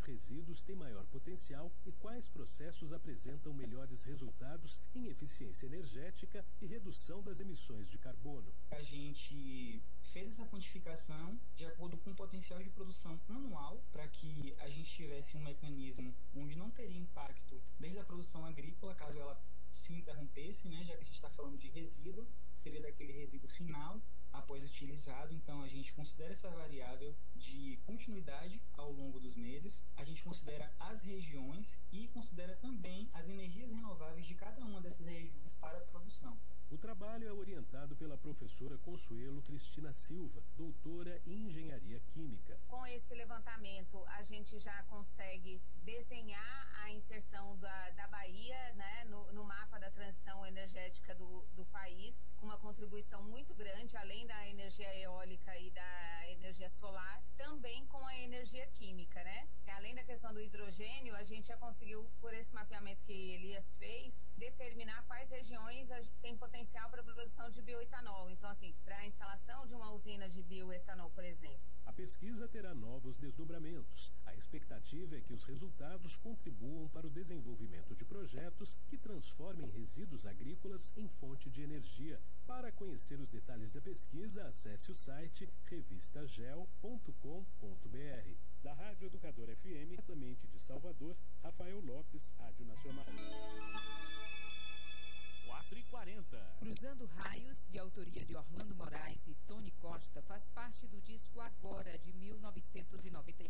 quais resíduos têm maior potencial e quais processos apresentam melhores resultados em eficiência energética e redução das emissões de carbono. A gente fez essa quantificação de acordo com o potencial de produção anual para que a gente tivesse um mecanismo onde não teria impacto desde a produção agrícola, caso ela se interrompesse, né, já que a gente está falando de resíduo, seria daquele resíduo final após utilizado. Então a gente considera essa variável de continuidade ao longo dos meses, a gente considera as regiões e considera também as energias renováveis de cada uma dessas regiões para a produção. O trabalho é orientado pela professora Consuelo Cristina Silva, doutora em Engenharia Química. Com esse levantamento, a gente já consegue desenhar a inserção da Bahia, né, no mapa da transição energética do país, com uma contribuição muito grande, além da energia eólica e da energia solar, também com a energia química, né? Além da questão do hidrogênio, a gente já conseguiu, por esse mapeamento que Elias fez, determinar quais regiões têm potencial para a produção de bioetanol. Então, assim, para a instalação de uma usina de bioetanol, por exemplo. A pesquisa terá novos desdobramentos. A expectativa é que os resultados contribuam para o desenvolvimento de projetos que transformem resíduos agrícolas em fonte de energia. Para conhecer os detalhes da pesquisa, acesse o site revistagel.com.br. Da Rádio Educador FM, diretamente de Salvador, Rafael Lopes, Rádio Nacional. 4h40. Cruzando Raios, de autoria de Orlando Moraes e Tony Costa, faz parte do disco Agora, de 1993.